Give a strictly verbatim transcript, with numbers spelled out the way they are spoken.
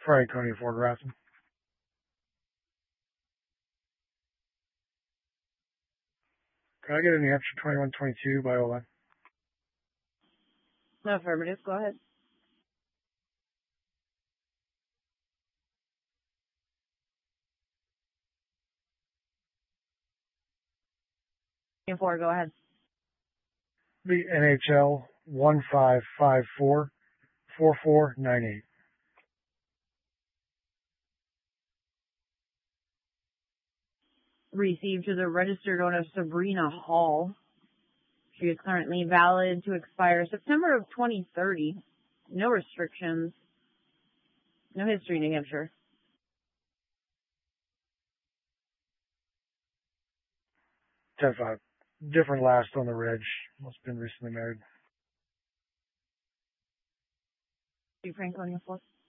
Franconia Ford Rasmus. Can I get a New Hampshire twenty-one twenty-two by O-line? No affirmative. Go ahead. Four. Go ahead. The N H L one five five four four four nine eight. Received to the registered owner Sabrina Hall. She is currently valid to expire September of twenty thirty. No restrictions. No history in New Hampshire. ten five. Different last on the reg. Must have been recently married. Franconia four.